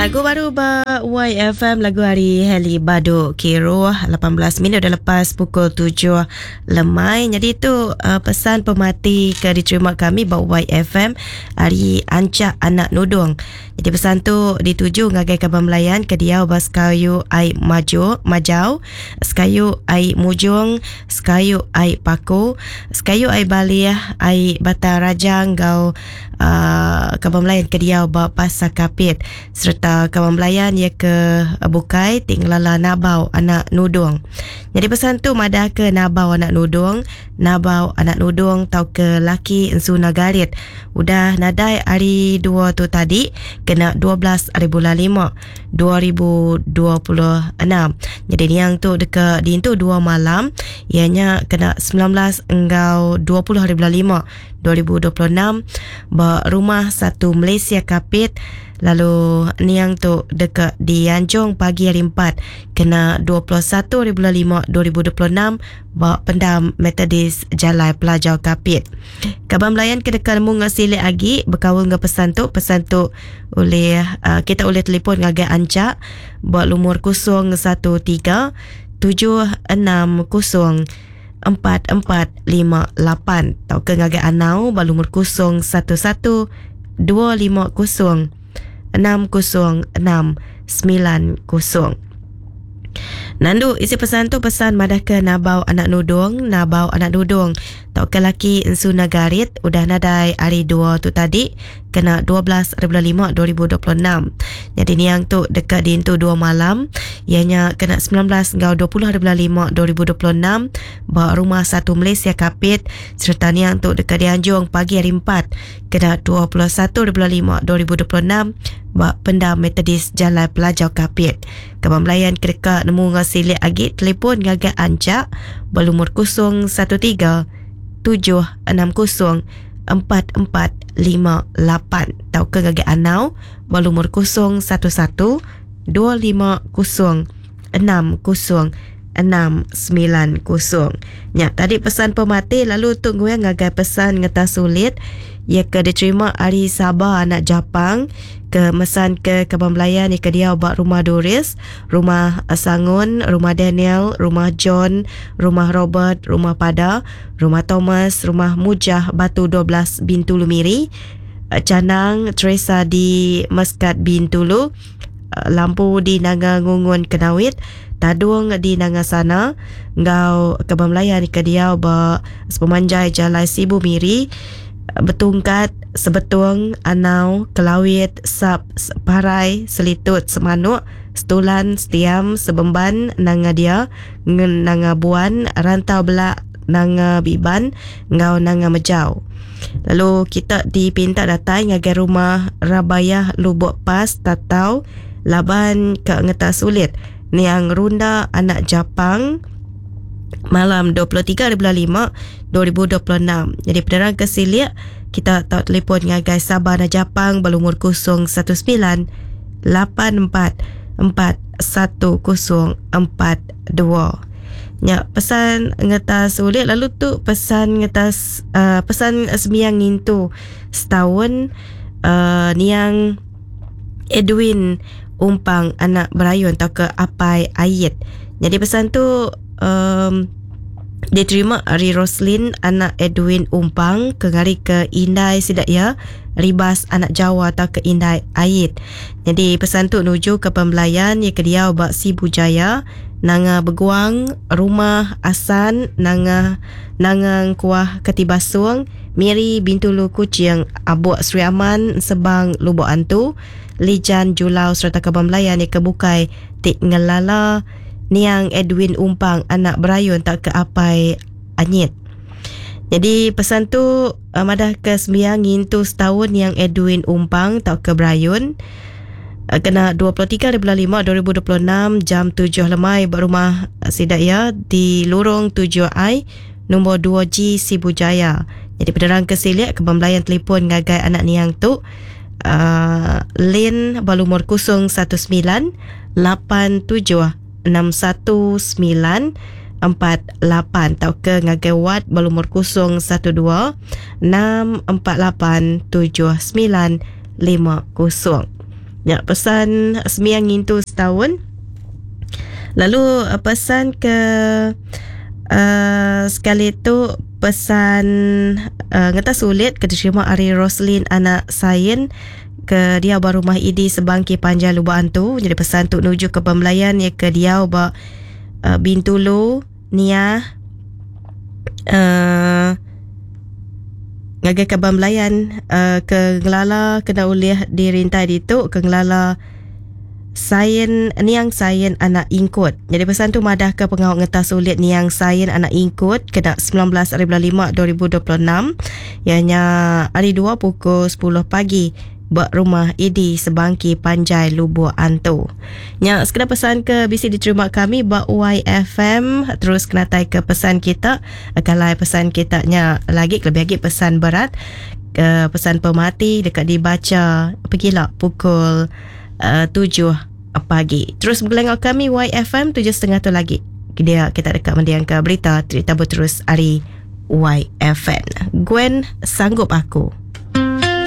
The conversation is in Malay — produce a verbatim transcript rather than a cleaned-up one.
Lagu baru ba Y F M, lagu hari Heli Baduk Kiro, lapan belas minit dah lepas pukul tujuh lemai. Jadi itu uh, pesan pemati ke diterima kami ba Y F M hari Ancak Anak Nudung. Jadi pesan tu dituju ngagai Kaban Melayan ke dia bas kayu ai maju majau, sekayu ai mujung, sekayu ai paku, sekayu ai baliah ai bata rajang gau uh, Kaban Melayan ke dia ba pasar kapit serta Kaban Melayan ia ke bukai tinglala nabau anak nudung. Jadi pesan tu madah ke nabau anak nudung, nabau anak nudung tau ke laki ensu nagarit. Udah nadai hari dua tu tadi kena dua belas hari bulan lima dua ribu dua puluh enam. Jadi ni yang tu dekat di tu dua malam, ianya kena sembilan belas engau dua puluh hari bulan lima dua ribu dua puluh enam ba rumah satu Malaysia Kapit. Lalu ni yang tu dekat di Anjong pagi hari empat kena dua puluh satu hari bulan lima dua ribu dua puluh enam ba Pendam Metodis Jalai Pelajar Kapit. Kaban Melayan ke dekat mu ngasilik agi berkawal dengan pesan tu. Pesan tu oleh uh, kita oleh telefon ngagai Ancak ba lumur kosong satu tiga tujuh enam kosong empat empat lima lapan tau ke ngagai Anau ba lumur kosong satu satu dua lima kosong enam kosong enam sembilan kosong. Nandu isi pesan tu pesan madah ke nabau anak nudung, nabau anak nudung tau ke laki ensu nagarit. Udah nadai hari dua tu tadi kena dua belas hari bulan lima dua ribu dua puluh enam. Jadi ni yang tu dekat di tu dua malam, ianya kena sembilan belas hingga dua puluh hari bulan lima dua ribu dua puluh enam ba rumah satu Malaysia Kapit. Serta ni yang tu dekat di Anjong pagi hari empat kena dua puluh satu hari bulan lima dua ribu dua puluh enam ba Pendam Metodis Jalai Pelajar Kapit. Kaban Melayan kedeka nemu ngasilik agi telefon ngagak Ancak berlumur kosong satu tiga tujuh enam kosong empat empat lima lapan tau ke ngagak Anau berlumur kosong satu satu dua lima kosong enam kosong enam sembilan kosong. Ya, tadi pesan pemati lalu tunggu yang ngagai pesan ngeta sulit ia ke diterima hari Sabah anak Japang ke mesan ke Kaban Melayan ia ke dia buat rumah Doris, rumah Sangun, rumah Daniel, rumah John, rumah Robert, rumah Pada, rumah Thomas, rumah Mujah Batu dua belas Bintulu Miri, Canang Teresa di Muscat Bintulu, lampu di Nanga Ngungun Kenawit, Tadung di Nanga Sana, ngau Kaban Melayan ke dia ba Sepemanjai Jalai Sibu Miri, Betungkat, Sebetung, Anau, Kelawit, Sap, Parai, Selitut, Semanuk, Setulan, Setiam, Sebemban, Nanga Dia, Nanga Buan, Rantau Belak, Nanga Biban, ngau Nanga Mejau. Lalu kita dipinta datang ngagai rumah Rabayah Lubuk Pas, Tatau, Laban ke Ngeta Sulit, Niang Runda anak Japang, malam dua puluh tiga hari bulan lima dua ribu dua puluh enam. Jadi pederang kesilik kita tahu telefon ngagai Sabah anak Japang berlumur kosong satu sembilan lapan empat empat satu kosong empat dua. Ya, pesan ngetas sulit lalu tu pesan ngetas uh, pesan sembiang nintu setahun uh, niang Edwin Umpang anak berayun atau ke Apai Ayit. Jadi pesan tu um, diterima hari Roslin anak Edwin Umpang ke ngari ke Indai Sidaya Ribas anak Jawa atau ke Indai Ayit. Jadi pesan tu nuju ke Pembelayan ia ke dia bak Sibu Jaya, Nanga Beguang, Rumah Asan, Nanga Nangang Kuah Ketibasung, Miri Bintulu Kucing, Abuak Sri Aman Sebang Lubuk Antu, Lijan Julau serta Kaban Melayan ia ke Bukai Tik Ngelala, Niang Edwin Umpang anak berayun tak ke Apai Anyit. Jadi pesan tu uh, madah ke sembiang ngintu setahun yang Edwin Umpang tak ke berayun uh, kena dua puluh tiga hari bulan lima dua ribu dua puluh enam jam tujuh lemai berumah Sidaya di Lorong tujuh I nombor dua G Sibu Jaya. Jadi pederang kesilik Kaban Melayan telefon ngagai anak niang tu uh, Lin berumur kosong satu sembilan lapan tujuh enam satu sembilan empat lapan tau ke ngagai Wat berumur kosong satu dua enam empat lapan tujuh sembilan lima kosong. Ya, pesan semiang ngintu setahun. Lalu uh, pesan ke uh, sekali tu pesan uh, ngata sulit keterima Ari Roslin anak sains ke dia ba rumah idi sebangki Panjang Lubuk Antu. Jadi pesan tu nuju ke pembelayan ya ke dia ba uh, Bintulu Nia uh, ngagai ke pembelayan uh, ke ngelala kena uliah di rintai ditu ke ngelala sains niang sains anak ingkut. Jadi pesan tu madah ke pengawal ngetah sulit niang sains anak ingkut kena sembilan belas hari bulan lima dua ribu dua puluh enam ianya hari dua pukul sepuluh pagi buat rumah Idi sebangki Panjai Lubuk Antu. Nya sekedar pesan ke bisi diterima kami buat Y F M terus kena tai ke pesan kita. Kalau pesan kita nya lagi lebih lagi pesan berat ke pesan pemati dekat dibaca pergilah pukul uh, tujuh pagi. Terus bergelengok kami Y F M tujuh setengah tu lagi. Dia kita dekat mendiang ke berita cerita berterus hari Y F M. Gwen sanggup aku.